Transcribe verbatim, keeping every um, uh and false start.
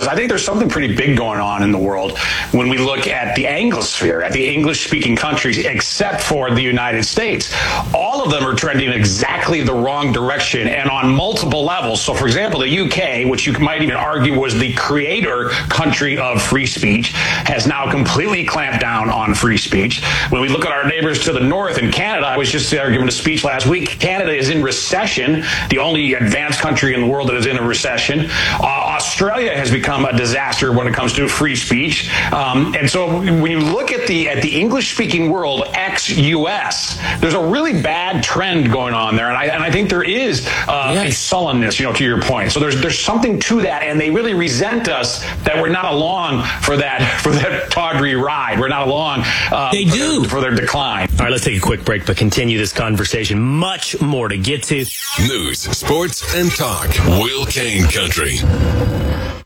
I think there's something pretty big going on in the world when we look at the Anglosphere, at the English-speaking countries, except for the United States. All of them are trending exactly the wrong direction and on multiple levels. So, for example, the U K, which you might even argue was the creator country of free speech, has now completely clamped down on free speech. When we look at our neighbors to the north in Canada, I was just there giving a speech last week. Canada is in recession, the only advanced country in the world that is in a recession. Uh, Australia has become a disaster when it comes to free speech. Um, and so when you look at the at the English-speaking world, ex-U S, there's a really bad trend going on there. And I, and I think there is uh, yes. a sullenness, you know, to your point. So there's there's something to that, and they really resent us that we're not along for that for that tawdry ride. We're not along uh, they for, do. Their, for their decline. All right, let's take a quick break, but continue this conversation. Much more to get to. News, sports, and talk. Will Kane Country.